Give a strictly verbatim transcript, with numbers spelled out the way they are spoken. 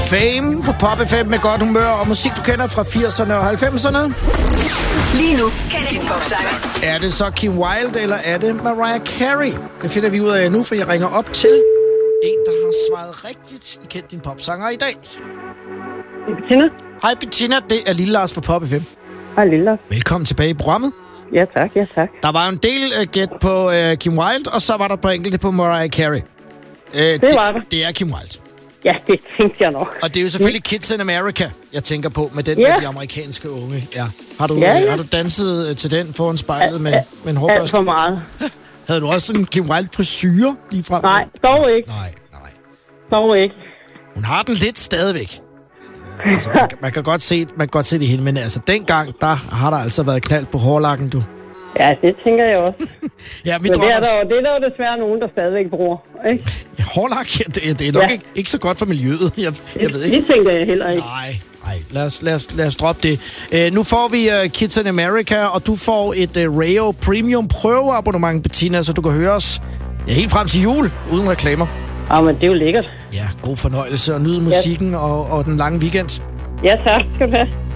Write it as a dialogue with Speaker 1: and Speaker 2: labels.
Speaker 1: Fame på Pop F M med godt humør og musik, du kender fra firserne og halvfemserne.
Speaker 2: Lige nu kender din popsanger.
Speaker 1: Er det så Kim Wilde, eller er det Mariah Carey? Det finder vi ud af nu, for jeg ringer op til en, der har svaret rigtigt i Kend din popsanger i dag.
Speaker 3: Det er Bettina.
Speaker 1: Hej Bettina, det er Lille Lars fra Pop F M.
Speaker 3: Hej Lille Lars.
Speaker 1: Velkommen tilbage i programmet.
Speaker 3: Ja tak, ja tak.
Speaker 1: Der var en del uh, gæt på uh, Kim Wilde, og så var der på enkelte på Mariah Carey. Uh, det,
Speaker 3: det var der.
Speaker 1: Det er Kim Wilde.
Speaker 3: Ja, det tænkte jeg nok.
Speaker 1: Og det er jo selvfølgelig Kids in America, jeg tænker på, med den
Speaker 3: ja.
Speaker 1: med de amerikanske unge. Ja. Har, du,
Speaker 3: ja, ja.
Speaker 1: har du danset uh, til den foran spejlet med,
Speaker 3: ja,
Speaker 1: med en hårbørste?
Speaker 3: Alt for meget.
Speaker 1: Havde du også sådan en Kim Wilde frisyre lige frem?
Speaker 3: Nej, dog ikke.
Speaker 1: Nej, nej.
Speaker 3: Dog ikke.
Speaker 1: Hun har den lidt stadigvæk. Altså, man, man, kan godt se, man kan godt se det i hende, men altså dengang, der har der altså været knald på hårlakken, du.
Speaker 3: Ja, det tænker jeg også.
Speaker 1: Ja,
Speaker 3: men det er, der, det er der jo desværre nogen, der stadigvæk bruger, ikke?
Speaker 1: Ja, hårlak, det, det er nok ja. ikke, ikke så godt for miljøet. Jeg, jeg ved ikke.
Speaker 3: Det tænker jeg heller ikke.
Speaker 1: Nej, nej. Lad os, lad os, lad os droppe det. Uh, nu får vi uh, Kids in America, og du får et uh, Rayo Premium prøveabonnement, Bettina, så du kan høre os ja, helt frem til jul, uden reklamer.
Speaker 3: Ja, men det er jo lækkert.
Speaker 1: Ja, god fornøjelse og nyde musikken ja. og, og den lange weekend.
Speaker 3: Ja, tak skal du have.